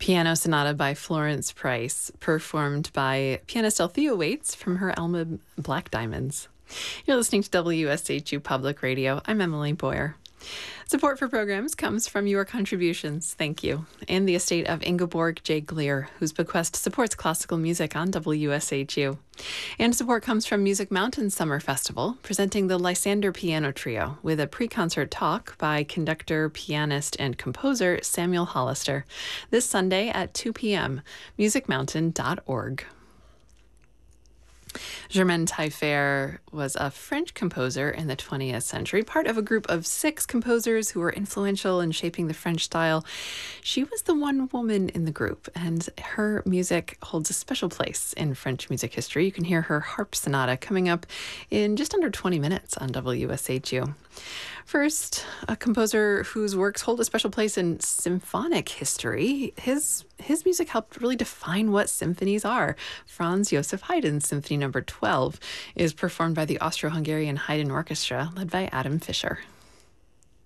Piano Sonata by Florence Price, performed by pianist Althea Waits from her album Black Diamonds. You're listening to WSHU Public Radio. I'm Emily Boyer. Support for programs comes from your contributions, thank you, and the estate of Ingeborg J. Gleer, whose bequest supports classical music on WSHU. And support comes from Music Mountain Summer Festival, presenting the Lysander Piano Trio with a pre-concert talk by conductor, pianist, and composer Samuel Hollister this Sunday at 2 p.m., musicmountain.org. Germaine Taillefer was a French composer in the 20th century, part of a group of 6 composers who were influential in shaping the French style. She was the one woman in the group, and her music holds a special place in French music history. You can hear her harp sonata coming up in just under 20 minutes on WSHU. First, a composer whose works hold a special place in symphonic history. His music helped really define what symphonies are. Franz Joseph Haydn's Symphony No. 12 is performed by the Austro-Hungarian Haydn Orchestra, led by Adam Fischer.